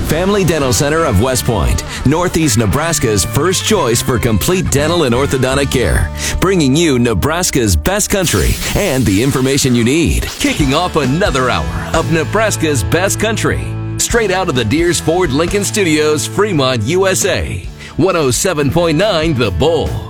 Family Dental Center of West Point, Northeast Nebraska's first choice for complete dental and orthodontic care, bringing you Nebraska's best country and the information you need. Kicking off another hour of Nebraska's best country, straight out of the Deers Ford Lincoln Studios, Fremont, USA. 107.9 The Bull.